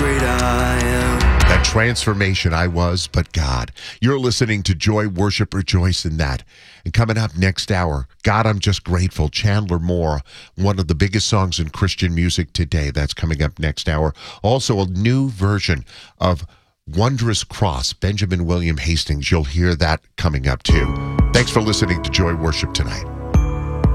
great I am. That transformation, I was, but God. You're listening to Joy, Worship, Rejoice in That. And coming up next hour, God, I'm Just Grateful, Chandler Moore, one of the biggest songs in Christian music today. That's coming up next hour. Also, a new version of Wondrous Cross, Benjamin William Hastings. You'll hear that coming up too. Thanks for listening to Joy Worship tonight.